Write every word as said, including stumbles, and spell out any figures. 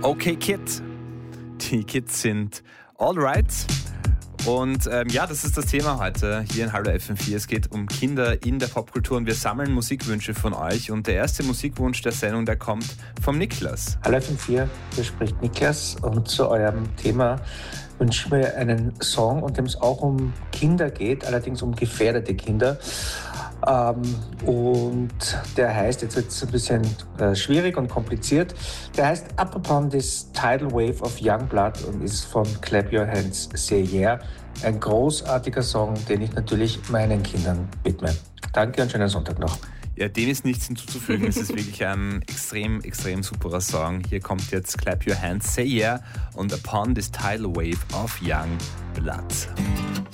Okay Kid. Die Kids sind alright. Und ähm, ja, das ist das Thema heute hier in Hallo F M vier. Es geht um Kinder in der Popkultur und wir sammeln Musikwünsche von euch. Und der erste Musikwunsch der Sendung, der kommt vom Niklas. Hallo F M vier, hier spricht Niklas und zu eurem Thema wünschen wir einen Song, in dem es auch um Kinder geht, allerdings um gefährdete Kinder. Ähm, und der heißt, jetzt wird es ein bisschen äh, schwierig und kompliziert, der heißt Up Upon This Tidal Wave of Young Blood und ist von Clap Your Hands, Say Yeah. Ein großartiger Song, den ich natürlich meinen Kindern widme. Danke und schönen Sonntag noch. Ja, dem ist nichts hinzuzufügen. Es ist wirklich ein extrem, extrem superer Song. Hier kommt jetzt Clap Your Hands, Say Yeah und Upon This Tidal Wave of Young Blood.